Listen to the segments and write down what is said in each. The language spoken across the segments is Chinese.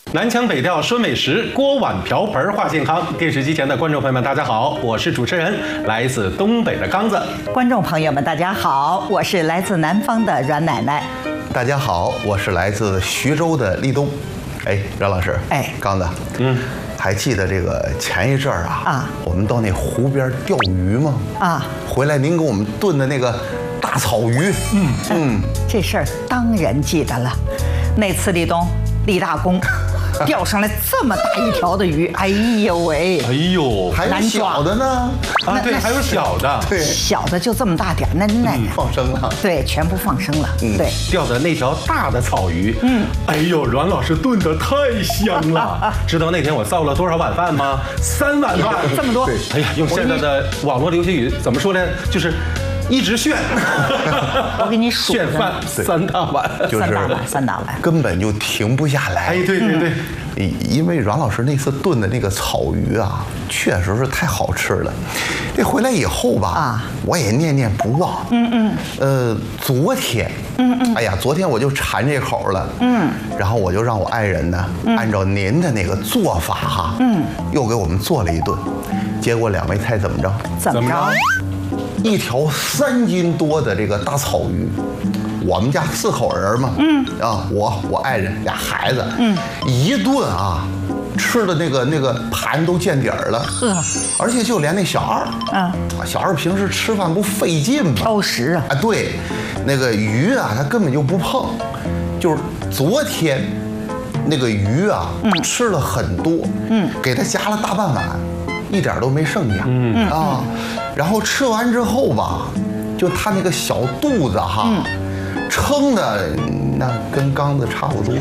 南腔北调说美食，锅碗瓢盆话健康。电视机前的观众朋友们，大家好，我是主持人来自东北的刚子。 观众朋友们，大家好，我是来自南方的阮奶奶。 大家好，我是来自徐州的立冬。哎，阮老师，刚子，还记得这个前一阵儿我们到那湖边钓鱼吗？回来您给我们炖的那个大草鱼， 这事儿当然记得了。那次立冬立大功，钓上来这么大一条的鱼，哎呦喂， 哎呦， 还有小的呢？ 对，还有小的， 对， 小的就这么大点儿，那放生了， 对，全部放生了，对， 钓的那条大的草鱼，哎呦，阮老师炖的太香了，知道那天我造了多少碗饭吗？3碗饭， 这么多， 对，哎呀，用现在的网络流行语怎么说呢？就是一直炫， 我给你数炫饭3大碗， 就是 3大碗， 根本就停不下来。 哎，对对对， 因为阮老师那次炖的那个草鱼确实是太好吃了。这回来以后吧，我也念念不忘。昨天，哎呀，昨天我就馋这口了。然后我就让我爱人呢，按照您的那个做法又给我们做了一顿。结果2位猜怎么着？ 怎么着 ？1条3斤多的这个大草鱼，我们家4口人嘛，我爱人俩孩子，一顿吃的那个盘都见底儿了，而且就连那小二，小二平时吃饭不费劲吗？ 挑食对，那个鱼他根本就不碰，就是昨天那个鱼吃了很多，给他夹了大半碗，一点都没剩下，然后吃完之后吧，就他那个小肚子撑的那跟缸子差不多，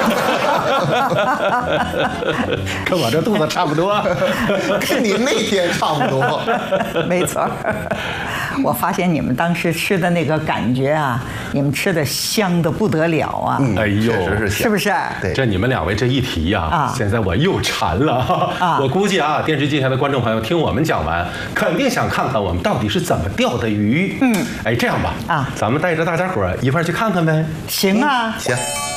跟我这肚子差不多， 跟你那天差不多， 没错。我发现你们当时吃的那个感觉你们吃的香的不得了哎呦， 确实是香， 是不是？ 对， 这你们2位这一提现在我又馋了我估计电视机前的观众朋友听我们讲完，肯定想看看我们到底是怎么钓的鱼。哎，这样吧，咱们带着大家伙儿一块儿去看看呗。 行啊， 行。